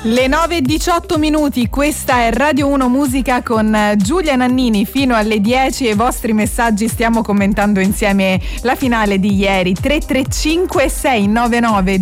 Le 9:18, questa è Radio 1 Musica con Giulia Nannini fino alle 10 e i vostri messaggi. Stiamo commentando insieme la finale di ieri. 335 699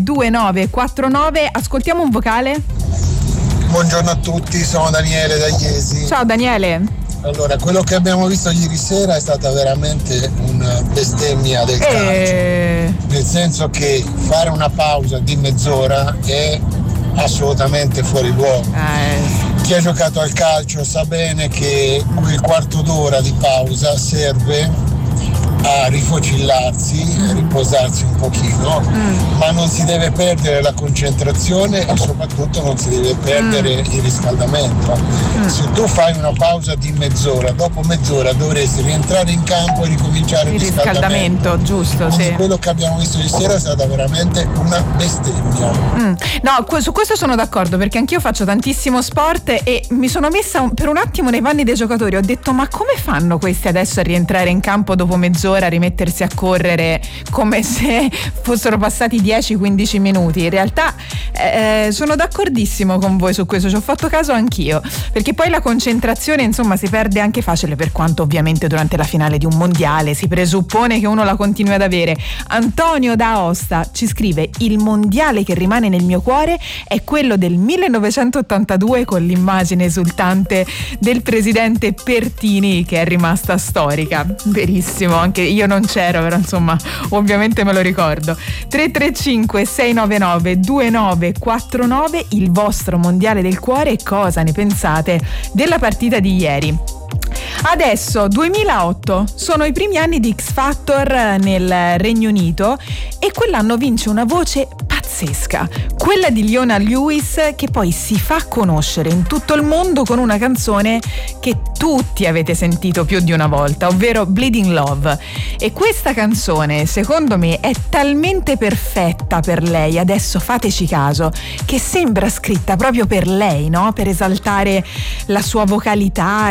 2949. Ascoltiamo un vocale. Buongiorno a tutti, sono Daniele da Iesi. Ciao Daniele. Allora, quello che abbiamo visto ieri sera è stata veramente una bestemmia del calcio, nel senso che fare una pausa di mezz'ora è assolutamente fuori luogo. Chi ha giocato al calcio sa bene che quel quarto d'ora di pausa serve a rifocillarsi, a riposarsi un pochino, ma non si deve perdere la concentrazione e soprattutto non si deve perdere il riscaldamento. Se tu fai una pausa di mezz'ora, dopo mezz'ora dovresti rientrare in campo e ricominciare il riscaldamento. Giusto. Quindi sì. Quello che abbiamo visto ieri sera è stata veramente una bestemmia. No, su questo sono d'accordo, perché anch'io faccio tantissimo sport e mi sono messa per un attimo nei panni dei giocatori. Ho detto, ma come fanno questi adesso a rientrare in campo dopo mezz'ora, a rimettersi a correre come se fossero passati 10-15 minuti? In realtà sono d'accordissimo con voi su questo, ci ho fatto caso anch'io, perché poi la concentrazione insomma si perde anche facile, per quanto ovviamente durante la finale di un mondiale si presuppone che uno la continui ad avere. Antonio da Aosta ci scrive: il mondiale che rimane nel mio cuore è quello del 1982 con l'immagine esultante del presidente Pertini, che è rimasta storica. Verissimo, anche io non c'ero, però insomma ovviamente me lo ricordo. 335 699 2949, il vostro mondiale del cuore, e cosa ne pensate della partita di ieri. Adesso 2008 sono i primi anni di X Factor nel Regno Unito e quell'anno vince una voce pazzesca, quella di Leona Lewis, che poi si fa conoscere in tutto il mondo con una canzone che tutti avete sentito più di una volta, ovvero Bleeding Love. E questa canzone secondo me è talmente perfetta per lei, adesso fateci caso, che sembra scritta proprio per lei, no? Per esaltare la sua vocalità,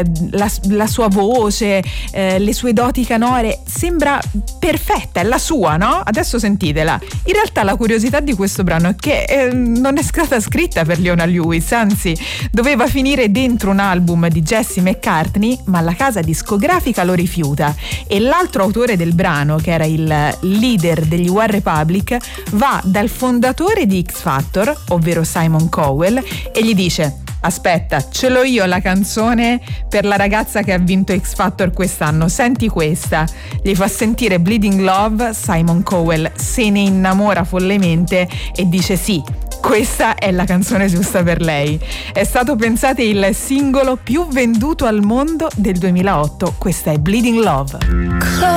la sua voce, le sue doti canore. Sembra perfetta, è la sua, no? Adesso sentitela. In realtà la curiosità di questo brano è che non è stata scritta per Leona Lewis, anzi doveva finire dentro un album di Jesse McCartney, ma la casa discografica lo rifiuta e l'altro autore del brano, che era il leader degli One Republic, va dal fondatore di X Factor, ovvero Simon Cowell, e gli dice: aspetta, ce l'ho io la canzone per la ragazza che ha vinto X Factor quest'anno, senti questa. Gli fa sentire Bleeding Love, Simon Cowell se ne innamora follemente e dice sì, questa è la canzone giusta per lei. È stato, pensate, il singolo più venduto al mondo del 2008. Questa è Bleeding Love.